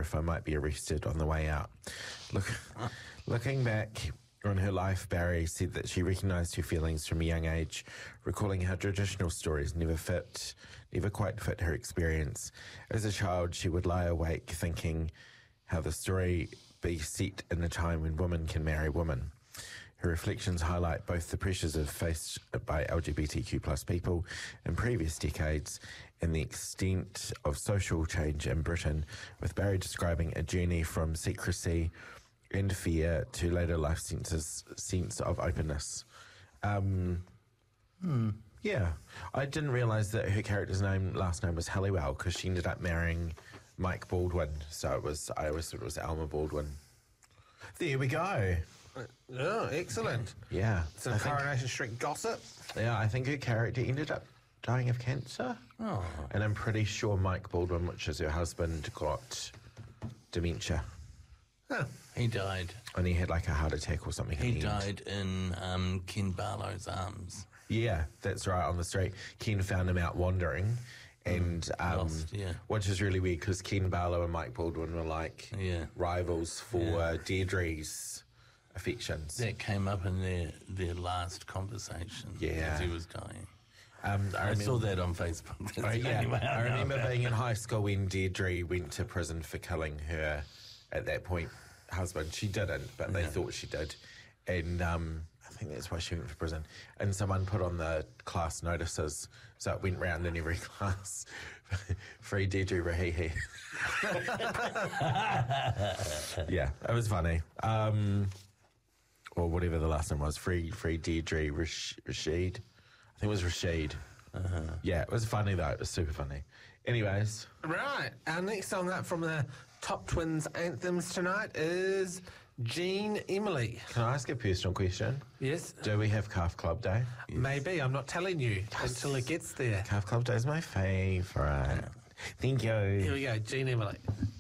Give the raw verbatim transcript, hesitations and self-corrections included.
if I might be arrested on the way out. Look, looking back on her life, Barry said that she recognised her feelings from a young age, recalling how traditional stories never fit, never quite fit her experience. As a child, she would lie awake thinking how the story be set in a time when women can marry women. Her reflections highlight both the pressures of faced by L G B T Q plus people in previous decades and the extent of social change in Britain, with Barry describing a journey from secrecy and fear to later life senses, sense of openness. Um, Hmm. Yeah, I didn't realise that her character's name, last name was Halliwell, because she ended up marrying Mike Baldwin. So it was, I always thought it was Alma Baldwin. There we go. Oh, excellent. Yeah. Some I think- Coronation Street gossip. Yeah, I think her character ended up dying of cancer. Oh. And I'm pretty sure Mike Baldwin, which is her husband, got dementia. Huh. He died. And he had like a heart attack or something. in He the end. died in um, Ken Barlow's arms. Yeah, that's right, on the street. Ken found him out wandering. And um, Lost, yeah. which is really weird because Ken Barlow and Mike Baldwin were like Yeah. rivals for Yeah. Deirdre's affections. That came up in their, their last conversation Yeah. as he was dying. Um, I, I, remember, saw that on Facebook. That's Oh, the yeah. only way I know remember about being it. in high school when Deirdre went to prison for killing her, at that point, husband. She didn't, but they Yeah. thought she did. And um, I think that's why she went to prison. And someone put on the class notices, so it went round in every class. Free Deirdre Rahihi. Yeah, it was funny. Um, or whatever the last name was. Free, free Deirdre Rash- Rashid. I think it was Rashid. Uh-huh. Yeah, it was funny though. It was super funny. Anyways, Right. Our next song up from the Top Twins anthems tonight is Jean Emily. can I ask a personal question? Yes? Do we have Calf Club Day? Maybe. I'm not telling you until it gets there. Calf Club Day is my favourite. Thank Here you. we go. Jean Emily.